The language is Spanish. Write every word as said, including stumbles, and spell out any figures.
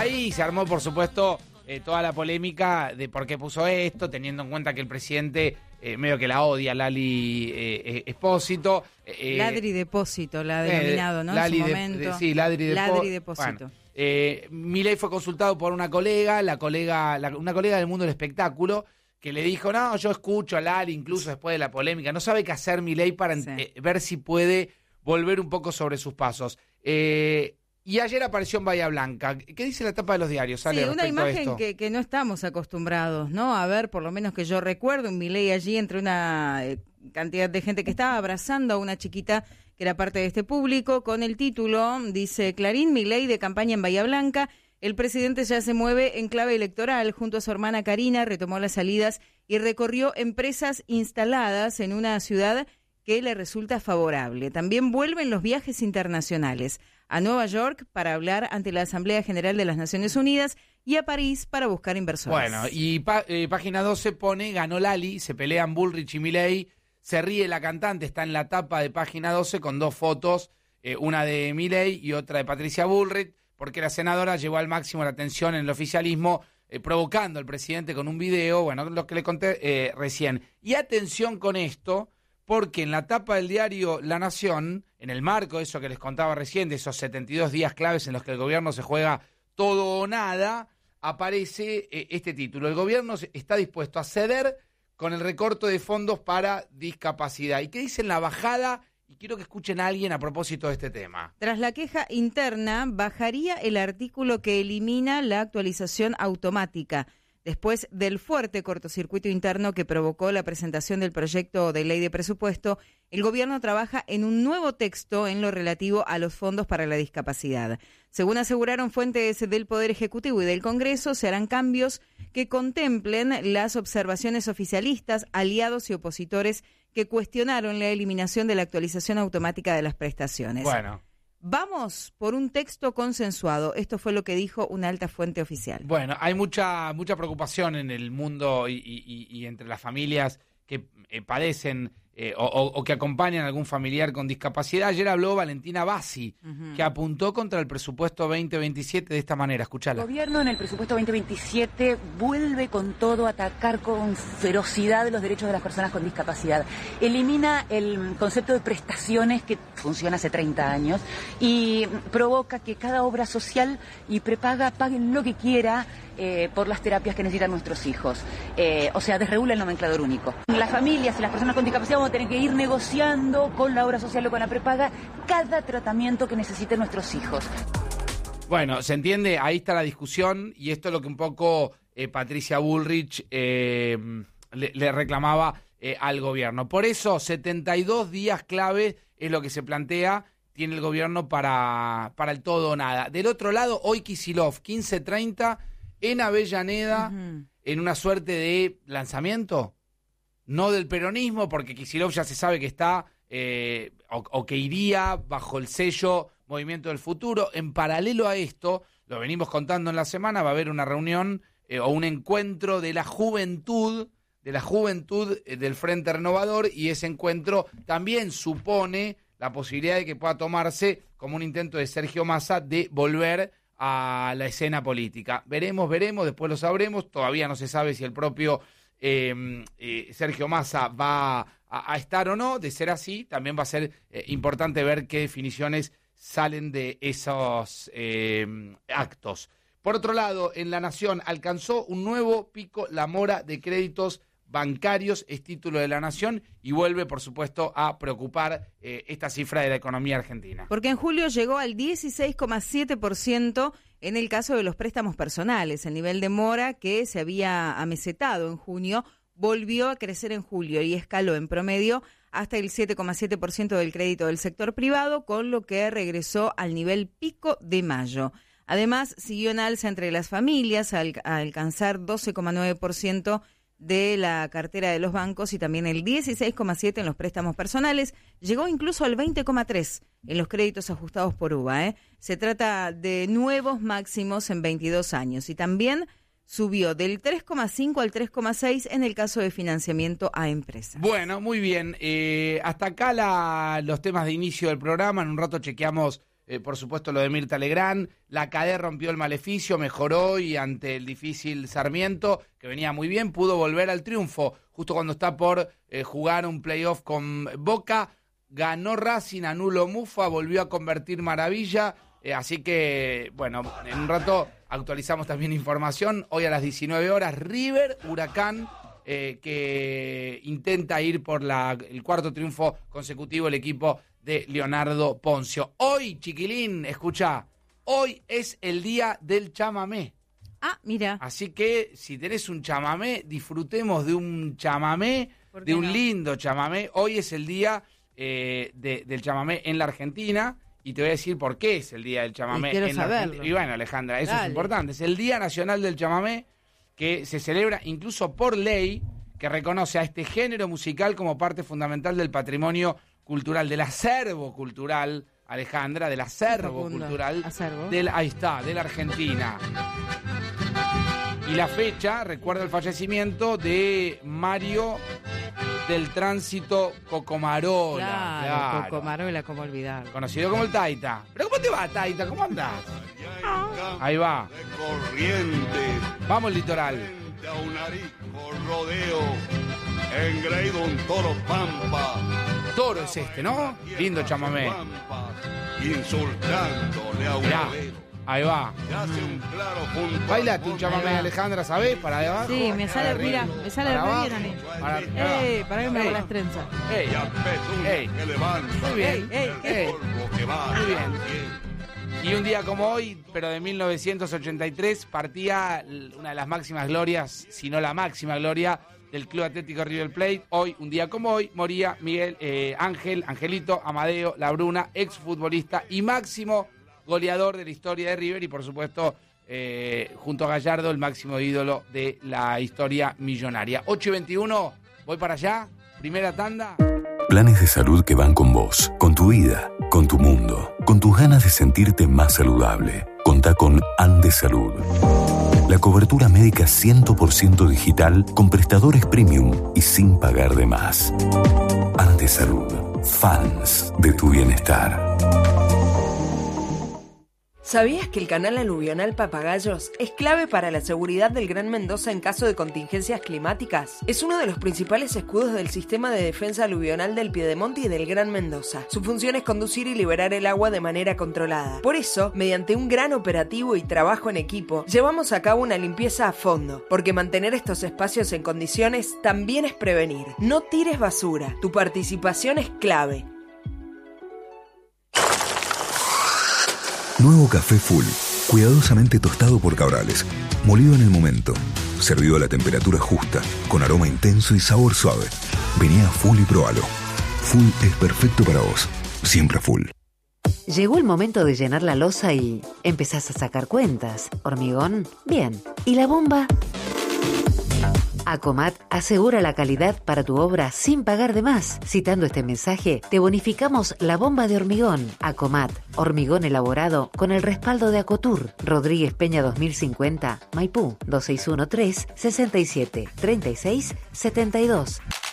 ahí se armó, por supuesto, eh, toda la polémica de por qué puso esto, teniendo en cuenta que el presidente eh, medio que la odia, Lali eh, Espósito. Eh, Ladri Depósito, la ha denominado, eh, ¿no? Lali en su de, momento. De, sí, Ladri, Depo, Ladri Depósito. Bueno, eh, Milei fue consultado por una colega, la colega, la, una colega del mundo del espectáculo, que le dijo, no, yo escucho a Lali, incluso después de la polémica, no sabe qué hacer Milei para sí. eh, ver si puede volver un poco sobre sus pasos. Eh, y ayer apareció en Bahía Blanca. ¿Qué dice la tapa de los diarios? Sí, una imagen que, que no estamos acostumbrados, ¿no? A ver, por lo menos que yo recuerdo, un Milei allí entre una eh, cantidad de gente que estaba abrazando a una chiquita que era parte de este público, con el título, dice Clarín, Milei de campaña en Bahía Blanca. El presidente ya se mueve en clave electoral. Junto a su hermana Karina retomó las salidas y recorrió empresas instaladas en una ciudad que le resulta favorable. También vuelven los viajes internacionales a Nueva York para hablar ante la Asamblea General de las Naciones Unidas y a París para buscar inversores. Bueno, y pa- eh, Página doce pone, ganó Lali, se pelean Bullrich y Milei, se ríe la cantante, está en la tapa de Página doce con dos fotos, eh, una de Milei y otra de Patricia Bullrich, porque la senadora llevó al máximo la atención en el oficialismo, eh, provocando al presidente con un video, bueno, lo que le conté eh, recién. Y atención con esto, porque en la tapa del diario La Nación, en el marco de eso que les contaba recién, de esos setenta y dos días claves en los que el gobierno se juega todo o nada, aparece eh, este título. El gobierno está dispuesto a ceder con el recorte de fondos para discapacidad. ¿Y qué dice en la bajada? Y quiero que escuchen a alguien a propósito de este tema. Tras la queja interna, bajaría el artículo que elimina la actualización automática. Después del fuerte cortocircuito interno que provocó la presentación del proyecto de ley de presupuesto, el gobierno trabaja en un nuevo texto en lo relativo a los fondos para la discapacidad. Según aseguraron fuentes del Poder Ejecutivo y del Congreso, se harán cambios que contemplen las observaciones oficialistas, aliados y opositores que cuestionaron la eliminación de la actualización automática de las prestaciones. Bueno. Vamos por un texto consensuado. Esto fue lo que dijo una alta fuente oficial. Bueno, hay mucha mucha preocupación en el mundo y, y, y entre las familias que eh, padecen eh, o, o que acompañan a algún familiar con discapacidad. Ayer habló Valentina Bassi, uh-huh. que apuntó contra el presupuesto veinte veintisiete de esta manera. Escuchala. El gobierno en el presupuesto veinte veintisiete vuelve con todo a atacar con ferocidad los derechos de las personas con discapacidad. Elimina el concepto de prestaciones que funciona hace treinta años y provoca que cada obra social y prepaga paguen lo que quiera eh, por las terapias que necesitan nuestros hijos. Eh, o sea, desregula el nomenclador único. Las familias y las personas con discapacidad vamos a tener que ir negociando con la obra social o con la prepaga cada tratamiento que necesiten nuestros hijos. Bueno, se entiende, ahí está la discusión y esto es lo que un poco eh, Patricia Bullrich eh, le, le reclamaba eh, al gobierno. Por eso, setenta y dos días clave es lo que se plantea, tiene el gobierno para, para el todo o nada. Del otro lado, hoy Kicillof, quince treinta, en Avellaneda, uh-huh. en una suerte de lanzamiento, no del peronismo, porque Kicillof ya se sabe que está, eh, o, o que iría bajo el sello Movimiento del Futuro. En paralelo a esto, lo venimos contando en la semana, va a haber una reunión eh, o un encuentro de la juventud, de la juventud eh, del Frente Renovador, y ese encuentro también supone la posibilidad de que pueda tomarse como un intento de Sergio Massa de volver a la escena política. Veremos, veremos, después lo sabremos. Todavía no se sabe si el propio eh, eh, Sergio Massa va a, a estar o no. De ser así, también va a ser eh, importante ver qué definiciones salen de esos eh, actos. Por otro lado, en La Nación alcanzó un nuevo pico la mora de créditos bancarios, es título de La Nación, y vuelve, por supuesto, a preocupar eh, esta cifra de la economía argentina. Porque en julio llegó al dieciséis coma siete por ciento en el caso de los préstamos personales. El nivel de mora, que se había amesetado en junio, volvió a crecer en julio y escaló en promedio hasta el siete coma siete por ciento del crédito del sector privado, con lo que regresó al nivel pico de mayo. Además, siguió en alza entre las familias al a alcanzar doce coma nueve por ciento de la cartera de los bancos y también el dieciséis coma siete por ciento en los préstamos personales. Llegó incluso al veinte coma tres por ciento en los créditos ajustados por U V A. ¿eh? Se trata de nuevos máximos en veintidós años y también subió del tres coma cinco al tres coma seis en el caso de financiamiento a empresas. Bueno, muy bien. Eh, hasta acá la, los temas de inicio del programa. En un rato chequeamos eh, por supuesto lo de Mirta Legrand, la C A D E rompió el maleficio, mejoró y ante el difícil Sarmiento, que venía muy bien, pudo volver al triunfo, justo cuando está por eh, jugar un playoff con Boca, ganó Racing, anuló Mufa, volvió a convertir Maravilla, eh, así que, bueno, en un rato actualizamos también información, hoy a las diecinueve horas, River, Huracán, Eh, que intenta ir por la, el cuarto triunfo consecutivo el equipo de Leonardo Poncio. Hoy, chiquilín, escucha, hoy es el día del chamamé. Ah, mira. Así que si tenés un chamamé, disfrutemos de un chamamé, de un no? lindo chamamé. Hoy es el día eh, de, del chamamé en la Argentina y te voy a decir por qué es el día del chamamé y quiero en la saberlo. Argentina. Y bueno, Alejandra, eso Dale. es importante. Es el Día Nacional del Chamamé, que se celebra incluso por ley, que reconoce a este género musical como parte fundamental del patrimonio cultural, del acervo cultural, Alejandra, del acervo Profundo. cultural, Acervo. del, ahí está, de la Argentina. Y la fecha recuerda el fallecimiento de Mario del Tránsito Cocomarola. Claro, claro. Cocomarola, ¿cómo olvidar? Conocido como el Taita. ¿Pero cómo te va, Taita? ¿Cómo andás? Ahí va. Corrientes, Vamos, litoral. frente a un arisco rodeo, engreído un toro pampa. Toro es este, ¿no? Lindo chamamé. Pampa, insultándole a un Mirá, obrero. ahí va. Se hace un claro junto al Bailate un monte. chamamé, Alejandra, ¿sabés? Para de abajo. Sí, me sale, para mira, arriba, me sale para re abajo, bien a mí. para- ¡Ey! Para que me hago Ey. las trenzas. Ey, Y a pezuña Ey. que levanta. Muy bien, Ey, ey, ey. El polvo que va Muy bien. al cielo. Y un día como hoy, pero de mil novecientos ochenta y tres, partía una de las máximas glorias, si no la máxima gloria, del Club Atlético River Plate. Hoy, un día como hoy, moría Miguel eh, Ángel, Angelito Amadeo Labruna, exfutbolista y máximo goleador de la historia de River y, por supuesto, eh, junto a Gallardo, el máximo ídolo de la historia millonaria. ocho y veintiuno, voy para allá, primera tanda. Planes de salud que van con vos, con tu vida, con tu mundo, con tus ganas de sentirte más saludable. Contá con Andes Salud. La cobertura médica cien por ciento digital con prestadores premium y sin pagar de más. Andes Salud. Fans de tu bienestar. ¿Sabías que el canal aluvional Papagayos es clave para la seguridad del Gran Mendoza en caso de contingencias climáticas? Es uno de los principales escudos del sistema de defensa aluvional del Piedemonte y del Gran Mendoza. Su función es conducir y liberar el agua de manera controlada. Por eso, mediante un gran operativo y trabajo en equipo, llevamos a cabo una limpieza a fondo, porque mantener estos espacios en condiciones también es prevenir. No tires basura. Tu participación es clave. Nuevo café Full, cuidadosamente tostado por Cabrales, molido en el momento, servido a la temperatura justa, con aroma intenso y sabor suave. Vení a Full y probalo. Full es perfecto para vos, siempre Full. Llegó el momento de llenar la loza y empezás a sacar cuentas. ¿Hormigón? Bien. ¿Y la bomba? Acomat asegura la calidad para tu obra sin pagar de más. Citando este mensaje, te bonificamos la bomba de hormigón. Acomat, hormigón elaborado con el respaldo de Acotur. Rodríguez Peña dos mil cincuenta, Maipú, dos seis uno tres, seis siete, tres seis siete dos.